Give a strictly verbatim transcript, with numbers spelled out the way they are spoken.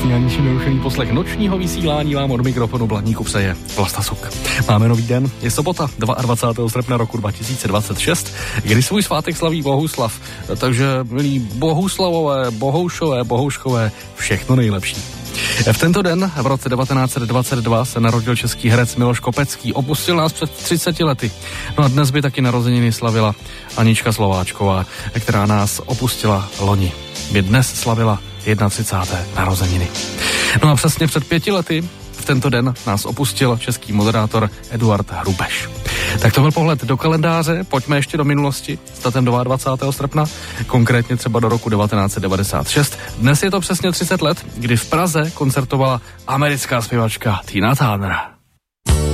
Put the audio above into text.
Krásný a ničím nerušený poslech nočního vysílání vám od mikrofonu Blaníku přeje Vlasta Suk. Máme nový den, je sobota, dvacátého druhého srpna roku dva tisíce dvacet šest, kdy svůj svátek slaví Bohuslav. Takže, milí Bohuslavové, Bohoušové, Bohouškové, všechno nejlepší. V tento den v roce devatenáct set dvacet dva se narodil český herec Miloš Kopecký, opustil nás před třiceti lety. No a dnes by taky narozeniny slavila Anička Slováčková, která nás opustila loni. By dnes slavila třicáté první narozeniny. No a přesně před pěti lety v tento den nás opustil český moderátor Eduard Hrubeš. Tak to byl pohled do kalendáře, pojďme ještě do minulosti s datem dvacátého druhého srpna, konkrétně třeba do roku devatenáct set devadesát šest. Dnes je to přesně třicet let, kdy v Praze koncertovala americká zpěvačka Tina Turner.